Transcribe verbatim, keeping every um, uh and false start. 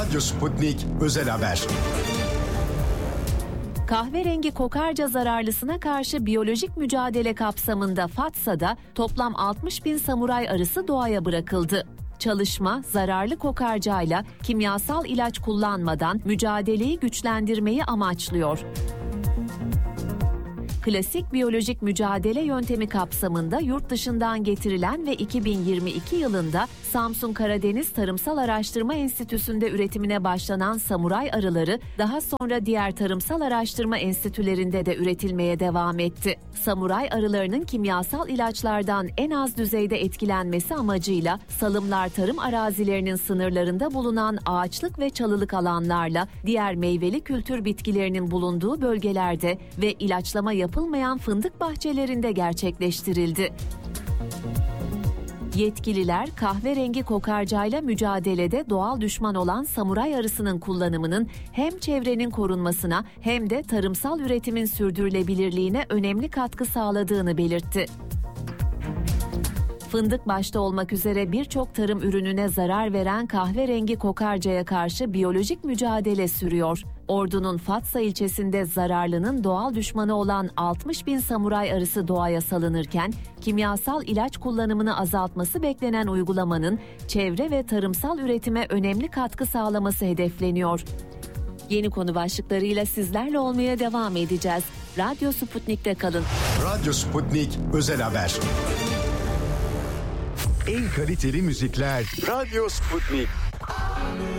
Radyo Sputnik Özel Haber. Kahverengi kokarca zararlısına karşı biyolojik mücadele kapsamında Fatsa'da toplam altmış bin samuray arısı doğaya bırakıldı. Çalışma, zararlı kokarcayla kimyasal ilaç kullanmadan mücadeleyi güçlendirmeyi amaçlıyor. Klasik biyolojik mücadele yöntemi kapsamında yurt dışından getirilen ve iki bin yirmi iki yılında Samsun Karadeniz Tarımsal Araştırma Enstitüsü'nde üretimine başlanan samuray arıları daha sonra diğer tarımsal araştırma enstitülerinde de üretilmeye devam etti. Samuray arılarının kimyasal ilaçlardan en az düzeyde etkilenmesi amacıyla salımlar tarım arazilerinin sınırlarında bulunan ağaçlık ve çalılık alanlarla diğer meyveli kültür bitkilerinin bulunduğu bölgelerde ve ilaçlama yapılmayan fındık bahçelerinde gerçekleştirildi. Yetkililer kahverengi kokarcayla mücadelede doğal düşman olan samuray arısının kullanımının hem çevrenin korunmasına hem de tarımsal üretimin sürdürülebilirliğine önemli katkı sağladığını belirtti. Fındık başta olmak üzere birçok tarım ürününe zarar veren kahverengi kokarcaya karşı biyolojik mücadele sürüyor. Ordu'nun Fatsa ilçesinde zararlının doğal düşmanı olan altmış bin samuray arısı doğaya salınırken, kimyasal ilaç kullanımını azaltması beklenen uygulamanın çevre ve tarımsal üretime önemli katkı sağlaması hedefleniyor. Yeni konu başlıklarıyla sizlerle olmaya devam edeceğiz. Radyo Sputnik'te kalın. Radyo Sputnik Özel Haber. En kaliteli müzikler Radyo Sputnik.